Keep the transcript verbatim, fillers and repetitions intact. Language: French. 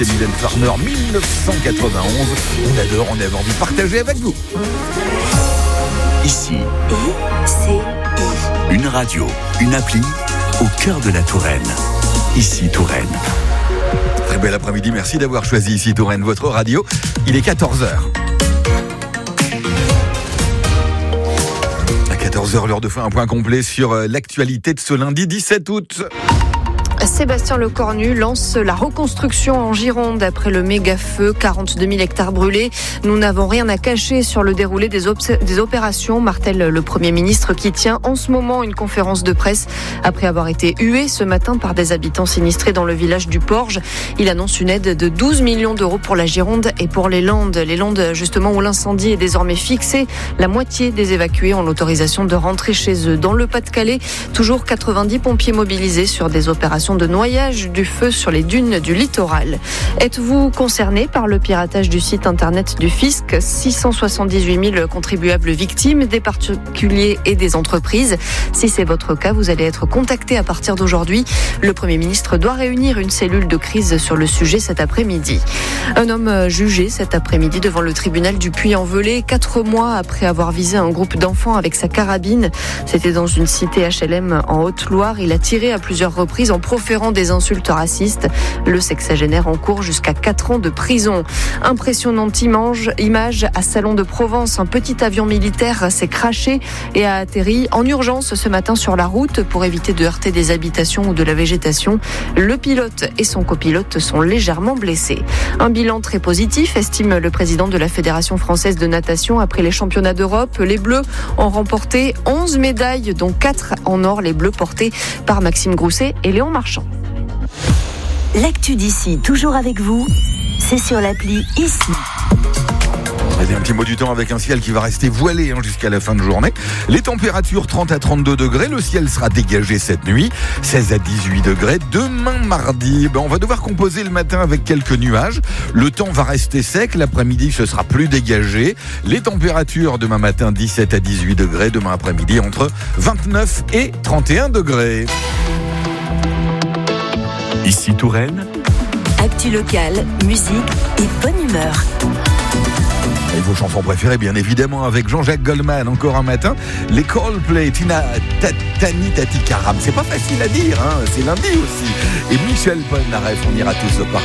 Mylène Farmer, dix-neuf cent quatre-vingt-onze. On adore, on avait envie de partager avec vous. Ici, I C I. une radio, une appli au cœur de la Touraine. Ici Touraine. Très bel après-midi, merci d'avoir choisi Ici Touraine, votre radio. Il est quatorze heures. À quatorze heures, l'heure de faire un point complet sur l'actualité de ce lundi dix-sept août. Sébastien Lecornu lance la reconstruction en Gironde après le méga-feu, quarante-deux mille hectares brûlés. Nous n'avons rien à cacher sur le déroulé des, obs- des opérations, martèle le Premier ministre qui tient en ce moment une conférence de presse après avoir été hué ce matin par des habitants sinistrés dans le village du Porge. Il annonce une aide de douze millions d'euros pour la Gironde et pour les Landes. Les Landes, justement, où l'incendie est désormais fixé. La moitié des évacués ont l'autorisation de rentrer chez eux. Dans le Pas-de-Calais, toujours quatre-vingt-dix pompiers mobilisés sur des opérations de noyage du feu sur les dunes du littoral. Êtes-vous concerné par le piratage du site internet du fisc ? six cent soixante-dix-huit mille contribuables victimes, des particuliers et des entreprises. Si c'est votre cas, vous allez être contacté à partir d'aujourd'hui. Le Premier ministre doit réunir une cellule de crise sur le sujet cet après-midi. Un homme jugé cet après-midi devant le tribunal du Puy-en-Velay, quatre mois après avoir visé un groupe d'enfants avec sa carabine. C'était dans une cité H L M en Haute-Loire. Il a tiré à plusieurs reprises en proférant des insultes racistes. Le sexagénaire encourt jusqu'à quatre ans de prison. Impressionnante image, image à Salon de Provence. Un petit avion militaire s'est crashé et a atterri en urgence ce matin sur la route pour éviter de heurter des habitations ou de la végétation. Le pilote et son copilote sont légèrement blessés. Un bilan très positif, estime le président de la Fédération française de natation après les championnats d'Europe. Les Bleus ont remporté onze médailles, dont quatre en or. Les Bleus portés par Maxime Grousset et Léon Marchand. L'actu d'ici, toujours avec vous, c'est sur l'appli Ici. Un petit mot du temps avec un ciel qui va rester voilé hein, jusqu'à la fin de journée. Les températures trente à trente-deux degrés. Le ciel sera dégagé cette nuit. seize à dix-huit degrés. Demain mardi, ben, on va devoir composer le matin avec quelques nuages. Le temps va rester sec. L'après-midi, ce sera plus dégagé. Les températures demain matin, dix-sept à dix-huit degrés. Demain après-midi, entre vingt-neuf et trente et un degrés. Ici Touraine. Actu locale, musique et bonne humeur. Et vos chansons préférées, bien évidemment, avec Jean-Jacques Goldman, encore un matin. Les Coldplay, Tina Tani Tati Karam. C'est pas facile à dire, hein, c'est lundi aussi. Et Michel Polnareff, on ira tous au parc.